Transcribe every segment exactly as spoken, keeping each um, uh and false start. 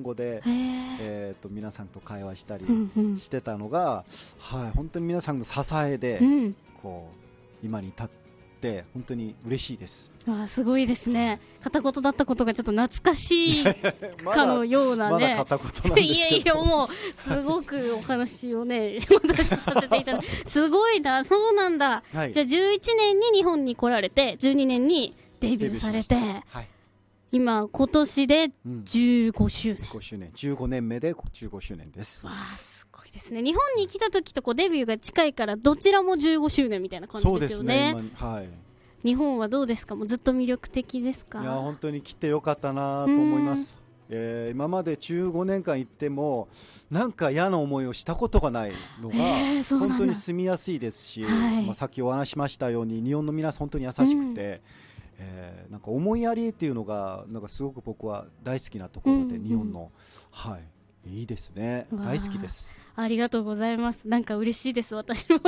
語で、えー、と皆さんと会話したりしてたのが、うんうんはい、本当に皆さんの支えで、うん、こう今に至って本当に嬉しいです。 あすごいですね。片言だったことがちょっと懐かしいかのようなね。 まだ片言なんですけどいやいやもうすごくお話をね私させていただいてすごいな。そうなんだ、はい、じゃあじゅういちねんに日本に来られてじゅうにねんにデビューされて、はい、今今年でじゅうごしゅうねん、うん、 ごしゅうねんじゅうごねんめでじゅうごしゅうねんです。 わあすごいですね。日本に来た時とこうデビューが近いからどちらもじゅうごしゅうねんみたいな感じですよね。 そうですね、今、はい、 日本はどうですか。もうずっと魅力的ですか。 いや本当に来てよかったなと思います。えー、今までじゅうごねんかん行ってもなんか嫌な思いをしたことがないのが、えー、本当に住みやすいですし、はいまあ、さっきお話しましたように日本の皆さん本当に優しくて、うんえー、なんか思いやりっていうのがなんかすごく僕は大好きなところで、うんうん、日本の、はい、いいですね。大好きです。 ありがとうございます。なんか嬉しいです私も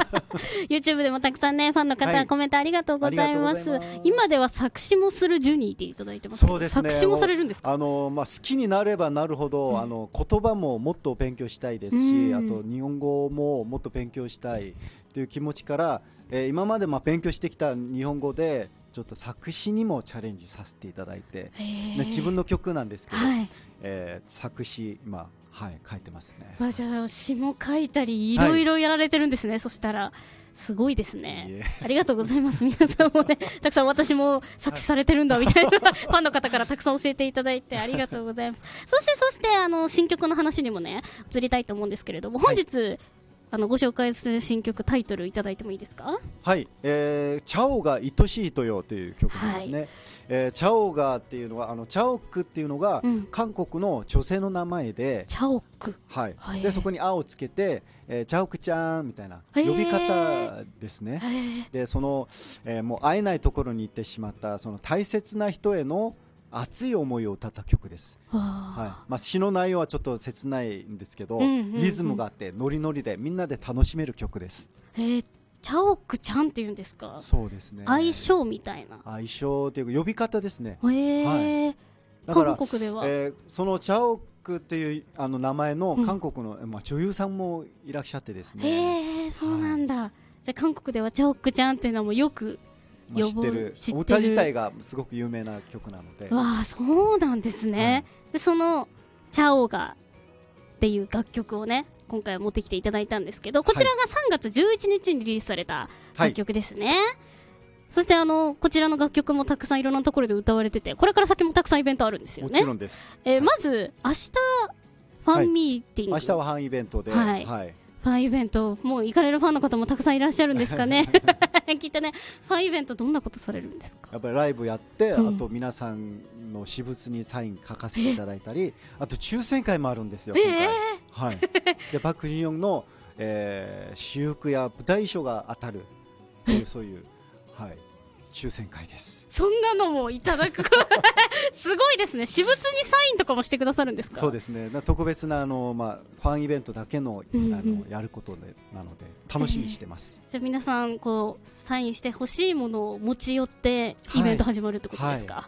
YouTube でもたくさんねファンの方、はい、コメントありがとうございます。今では作詞もするジュニーっていただいてます。 そうですね、 作詞もされるんですか。 あの、まあ、好きになればなるほど、うん、あの言葉ももっと勉強したいですし、うん、あと日本語ももっと勉強したいという気持ちから、えー、今までまあ勉強してきた日本語でちょっと作詞にもチャレンジさせていただいて、ね、自分の曲なんですけど、はいえー、作詞今、はい、書いてますね。 まあ、じゃあ詩も書いたりいろいろやられてるんですね、はい、そしたらすごいですね。ありがとうございます。皆さんもねたくさん私も作詞されてるんだみたいな、はい、ファンの方からたくさん教えていただいてありがとうございますそしてそしてあの新曲の話にもね移りたいと思うんですけれども、本日、はいあのご紹介する新曲タイトルいただいてもいいですか。 はい、えー、チャオが愛しいとよという曲なんですね、はいえー、チャオガっていうのはあのチャオクっていうのが、うん、韓国の女性の名前でチャオク、 はいはい、でそこに「あ」をつけて、えー、チャオクちゃんみたいな呼び方ですね。でその、えー、もう会えないところに行ってしまったその大切な人への熱い思いを歌った曲です。はいまあ、詩の内容はちょっと切ないんですけど、うんうんうん、リズムがあってノリノリでみんなで楽しめる曲です。 えー、チャオクちゃんっていうんですか。 そうですね、 愛称みたいな愛称っていう呼び方ですね。 えーはい、だから韓国では、 えー、そのチャオクっていうあの名前の韓国の、うんまあ、女優さんもいらっしゃってですね。 えー、そうなんだ、はい、じゃあ韓国ではチャオクちゃんっていうのもよくまあ、知ってる歌自体がすごく有名な曲なので。 わあそうなんですね、はい、でそのチャオガっていう楽曲をね今回持ってきていただいたんですけど、こちらがさんがつじゅういちにちにリリースされた楽曲ですね、はい、そしてあのこちらの楽曲もたくさんいろんなところで歌われてて、これから先もたくさんイベントあるんですよね。 もちろんです、 えーはい、まず明日ファンミーティング、はい、 明日はファンイベントで、はいはいファンイベントもう行かれるファンの方もたくさんいらっしゃるんですかねきっとね。ファンイベントどんなことされるんですか。 やっぱりライブやって、うん、あと皆さんの私物にサイン書かせていただいたり、あと抽選会もあるんですよ今回、えーはい、でパク・ジンヨンの、えー、私服や舞台衣装が当たるというそういう、はい、抽選会です。 そんなのもいただくすごいですね。私物にサインとかもしてくださるんですか。 そうですね、特別なあの、まあ、ファンイベントだけの、うんうん、あのやることでなので楽しみにしてます、 えー、じゃあ皆さんこうサインしてほしいものを持ち寄ってイベント始まるってことですか、はいはい、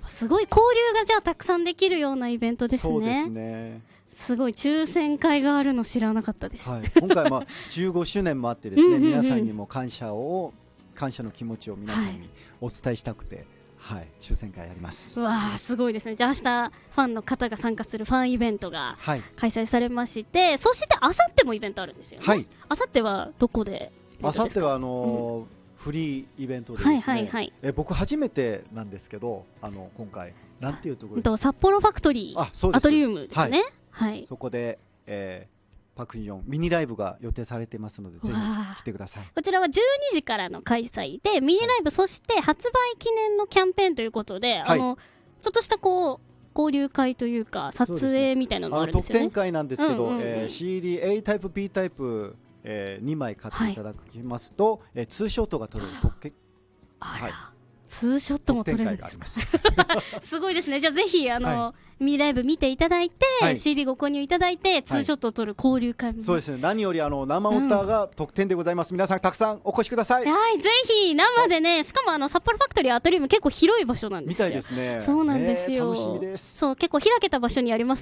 すごい交流がじゃあたくさんできるようなイベントですね。 そうですね、 すごい抽選会があるの知らなかったです、 はい、今回まあじゅうごしゅうねんもあってですね皆さんにも感謝を感謝の気持ちを皆さんにお伝えしたくて、はいはい、抽選会やります。 うわーすごいですね。じゃあ明日ファンの方が参加するファンイベントが開催されまして、はい、そしてあさってもイベントあるんですよね。はい、あさってはどこで。 あさってはあのーうん、フリーイベントでですね、はいはいはい、え僕初めてなんですけど、あの今回なんていうところですか。 札幌ファクトリーアトリウムですね、はいはい、 そこで、えーパク・ユニョンミニライブが予定されてますのでぜひ来てください。 こちらはじゅうにじからの開催でミニライブ、はい、そして発売記念のキャンペーンということで、はい、あのちょっとしたこう交流会というか撮影みたいなのがあるんですよね。 特典会なんですけど、うんうんうんえー、シーディー A タイプ B タイプ、えー、にまい買っていただきますと、はいえー、ツーショットが撮れる特典。 あら、はい、ツーショットも撮れるんですか。すごいですね。じゃあぜひあの、はいミニライブ見ていただいて、はい、シーディー ご購入いただいてツーショットを撮る交流会も、はい、 そうですね。何よりあの生歌が特典でございます、うん、皆さんたくさんお越しください。 はい、ぜひ生でね、しかもあの札幌ファクトリーアトリウム結構広い場所なんですよ。 みたいですね。 そうなんですよ、 えー、楽しみです。 そう結構開けた場所にあります